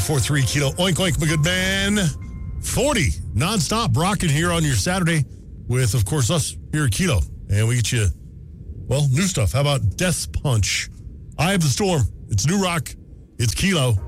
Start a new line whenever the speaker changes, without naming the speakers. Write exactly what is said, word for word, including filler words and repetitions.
four three Kilo. Oink, oink, my good man. forty nonstop rocking here on your Saturday with, of course, us here at Kilo. And we get you, well, new stuff. How about Death Punch? Eye of the Storm. It's new rock. It's Kilo.